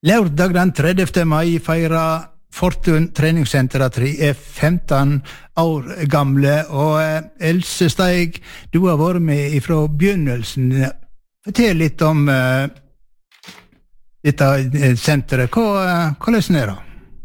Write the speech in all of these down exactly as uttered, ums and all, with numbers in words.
Lørdag den tredjevte mai feirer Fortun treningssenter at de er femten år gamle, og Else Steig, du har vært med fra begynnelsen. Fortell litt om uh, dette senteret. Hva, hvordan er det?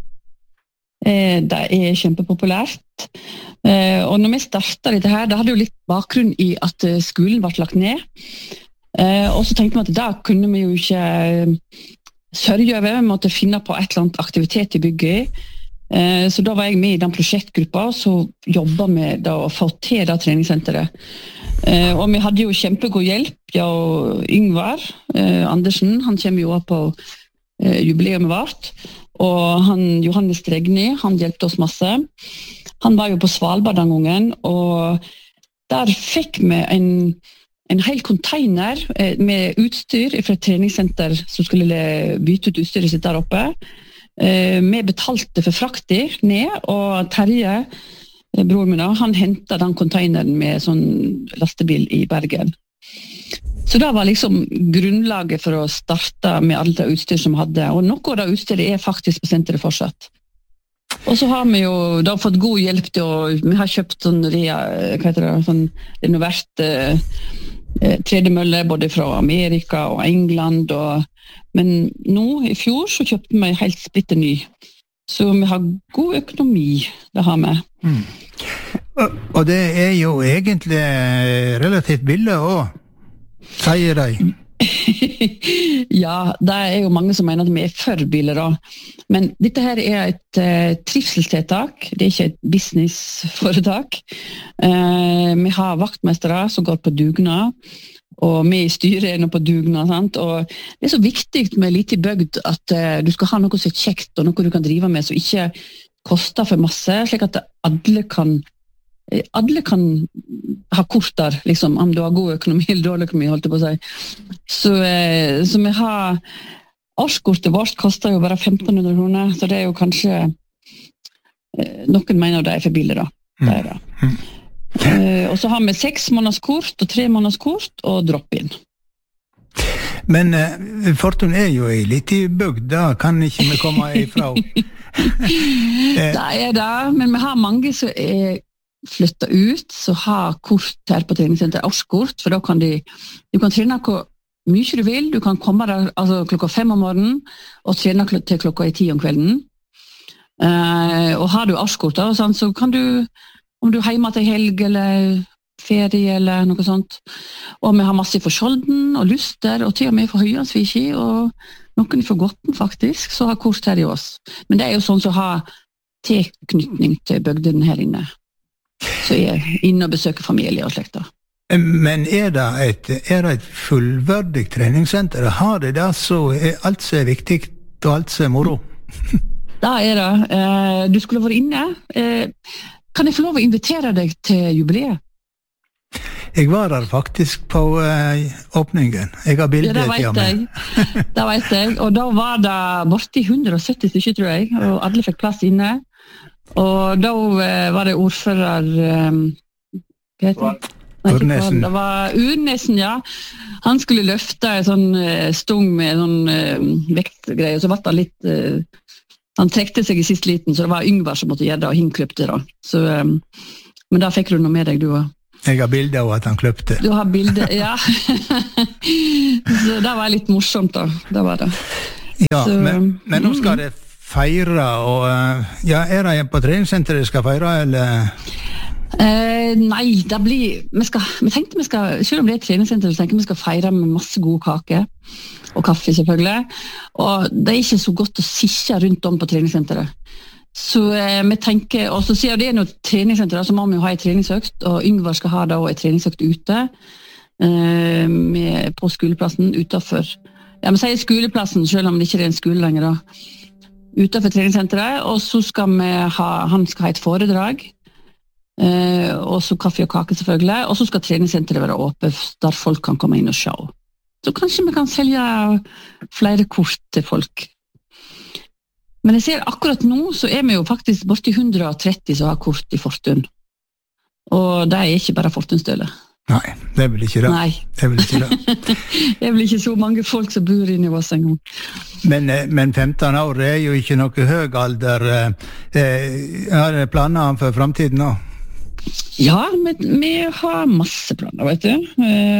Det er kjempepopulært. Og når vi startet dette her, det hadde jo litt bakgrunn i at skolen ble lagt ned. Og så tenkte vi at da kunne vi jo ikke sørge over, vi måtte finne på et eller annet aktivitet i bygget. Så da var jeg med i den prosjektgruppa, og så jobbet vi da å få til det treningssenteret. Og vi hadde jo kjempegod hjelp, ja, og Yngvar Andersen, han kommer jo på jubileet vårt, og han, Johannes Dregni, han hjelpte oss masse. Han var jo på Svalbard den gangen, og der fikk vi en en hel container med utstyr fra et treningssenter som skulle bytte ut utstyret sitt der oppe. Vi betalte for frakter ned, og Terje, bror min, han hentet den containeren med sånn lastebil i Bergen. Så det var liksom grunnlaget for å starte med alt det utstyr som vi hadde, og noe av det utstyret er faktisk på senteret fortsatt. Og så har vi jo da fått god hjelp til å, vi har kjøpt sånn, hva heter det, sånn, det er noe verdt tredemølle både fra Amerika og England, og, men nå i fjor så kjøpte vi helt splitter ny. Så vi har god økonomi, det har vi. Mm. Og, og det er jo egentlig relativt billig også, sier de. Ja, det er jo mange som mener at vi er for biler da. Men dette her er et uh, trivselstiltak, det er ikke et businessforetak. Uh, vi har vaktmestere som går på dugnad, og vi i styret er nå på dugnad, sant? Og det er så viktig med lite bygd at uh, du skal ha noe som er kjekt, og noe du kan drive med som ikke koster for masse, slik at alle kan alle kan ha kort der, liksom, om du har god økonomi eller dårlig økonomi, holdt jeg på å si. Så, eh, så vi har, årskortet vårt koster jo bare femten hundre kroner, så det er jo kanskje, eh, noen mener det er for billig da. Det er det. Mm. Eh, og så har vi seks månedskort og tre månedskort og drop-in. Men eh, Fortun er jo i litt i bygd, da kan ikke vi komme ifra. Det er det, men vi har mange som er flytta ut, så ha kort her på treningssenter, årskort, for da kan de, du kan trene hvor mye du vil, du kan komme der altså, klokka fem om morgenen, og trene til klokka i ti om kvelden. Uh, og har du årskort, da, sånn, så kan du, om du er hjemme til helg, eller ferie, eller noe sånt, og vi har masse for Skjolden, og Luster, og til og med for Høyansviki, og noen for Gotten faktisk, så har kort her i oss. Men det er jo sånn som har tilknytning til bygden her inne. Så jeg er inne og besøker familie og slekta. Men er det et, er det et fullverdig treningssenter? Har det det så er alt som er viktig og alt som er moro? Da er det. Du skulle vært inne. Kan jeg få lov å invitere deg til jubileet? Jeg var der faktisk på åpningen. Jeg har bildet til ja, meg. Det vet jeg. Og da var det borti hundre og sytti stykker, tror jeg, og alle fikk plass inne. Og da var det ordfører um, hva heter det? Urnesen. Det var Urnesen, ja. Han skulle løfte en sånn uh, stung med sånn uh, vektgreier, så var det litt uh, han trekte seg i sist liten, så det var Yngvar som måtte gjøre det, og han kløpte da. Så, um, men da fikk du noe med deg, du også. Jeg har bilder av at han kløpte. Du har bilder, ja. Så det var litt morsomt da, det var det. Ja, så, men, men nå skal det feire, og ja, er det på treningssenteret det skal feire, eller? Eh, nei, det blir, vi, skal, vi tenkte vi skal, selv om det er treningssenter, så tenker vi skal feire med masse gode kake, og kaffe selvfølgelig, og det er ikke så godt å sitte rundt om på treningssenteret. Så eh, vi tenker, og så sier det er noe treningssenter, så må vi jo ha en treningsøkt, og Yngvar skal ha da en treningsøkt ute, eh, med, på skoleplassen, utenfor. Ja, vi sier skoleplassen, selv om det ikke er en skole lenger da. Utenfor treningssenteret, og så skal vi ha, han skal ha et foredrag, eh, og så kaffe og kake selvfølgelig, og så skal treningssenteret være åpent, der folk kan komme inn og se. Så kanskje vi kan selge flere kort til folk. Men jeg ser akkurat nå, så er vi jo faktisk borti hundre og tretti som har kort i Fortun. Og det er ikke bare Fortunstøle. Nei, det er vel ikke det. Nei. Det er vel ikke det. Det er vel ikke så mange folk som bor inne i oss en gang. Men, men femten år er jo ikke noe høy alder. Har du planer for fremtiden nå? Ja, vi, vi har masse planer, vet du.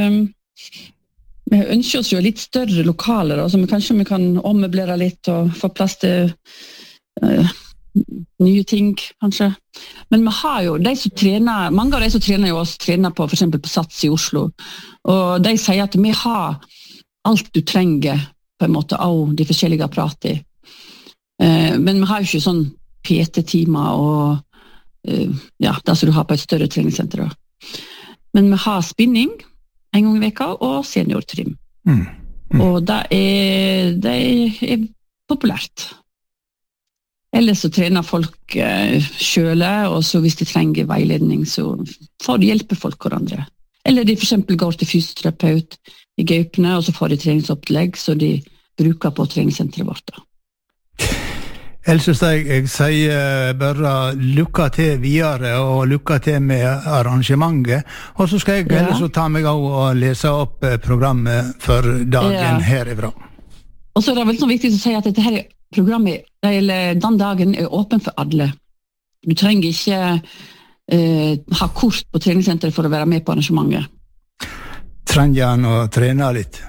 Vi ønsker oss jo litt større lokaler, så vi, kanskje vi kan ommøblere litt og få plass til uh, nye ting, kanskje. Men vi har jo, de som trener, mange av de som trener jo oss, trener på, for eksempel på Sats i Oslo, og de sier at vi har alt du trenger, på en måte, av de forskjellige apparatene. Uh, men vi har jo ikke sånn P T-timer og uh, ja, det som du har på et større treningssenter. Men vi har spinning en gang i veka, og seniortrim. Mm. Mm. Og det er, det er populært. Ellers så trener folk eh, selv, og så hvis de trenger veiledning, så får de hjelpe folk hverandre. Eller de for eksempel går til fysioterapeut i Gaupne, og så får de treningsopplegg, så de bruker på treningssenteret vårt. Else Steig, jeg sier bare lykke til videre, og lykke til med arrangementet. Og så skal jeg ja. ellers ta meg av og lese opp programmet for dagen ja. herifra. Og så er det vel så viktig å si at dette her programmet, eller den dagen, er åpen for alle. Du trenger ikke eh, ha kort på treningssenteret for å være med på arrangementet. Trenger han å trene litt?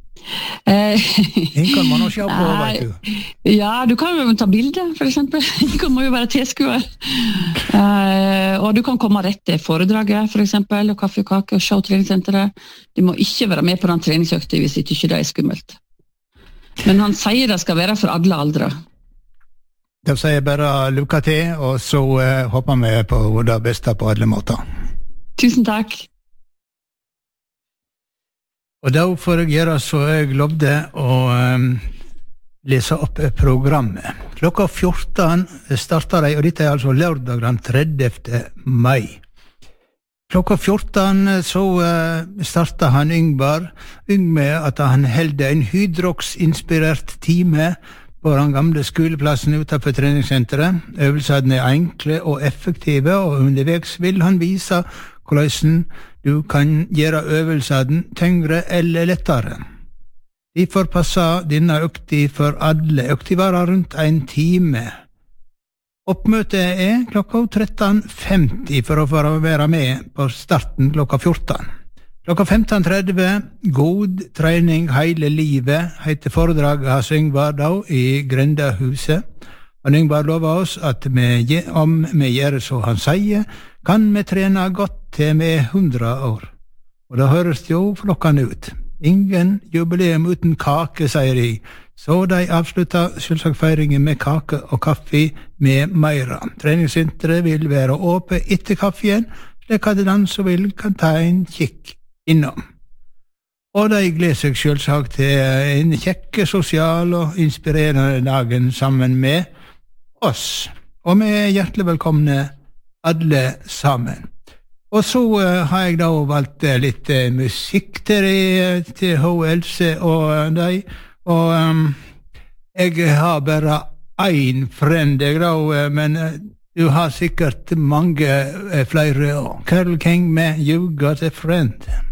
Den kan man også se på, vet du. Ja, du kan jo ta bilder, for eksempel. Den kan man jo være tilskuer. Uh, og du kan komme rett til foredraget, for eksempel, og kaffe og kake, og se treningssenteret. Du må ikke være med på den treningsøkta hvis ikke det er skummelt. Men han sier det skal være for alle aldre. Da sier jeg bare lykke til, og så uh, håper vi på det beste på alle måter. Tusen takk. Og da får jeg gjøre så jeg lovde å um, lese opp programmet. Klokka fjorten starter de, og dette er altså lørdag den tredjevte mai. Klokka fjorten så uh, starter han Yngvar, Yng med at han helde en hydrox-inspirert time på den gamle skoleplassen utenfor treningssenteret. Øvelsene er enkle og effektive, og underveis vil han vise hvordan du kan gjøre øvelsene tyngre eller lettere. De får passe denne økti for alle. Økti varer rundt en time. Oppmøtet er klokka tretten femti for å få være med på starten klokka fjorten. Klokka femten tretti, god trening hele livet, heter foredraget hans Yngvar da i Grendahuset. Og Yngvar lover oss at vi, om vi gjør så han sier, kan vi trene godt til vi er hundre år. Og da høres det jo flokkende ut. Ingen jubileum uten kake, sier de. Så de avslutter selvsagt feiringen med kake og kaffe med meira. Treningssenteret vil være åpent etter kaffen, slik at den som vil kan ta en kikk innom. Og de gleder seg selvsagt til en kjekke, sosial og inspirerende dagen sammen med oss. Og vi er hjertelig velkomne alle sammen. Og så uh, har jeg da valgt uh, litt uh, musikk til, uh, til H. Else og uh, deg, og um, jeg har bare ein friend, jeg da, uh, men uh, du har sikkert mange uh, flere. Carole King med You Got a Friend.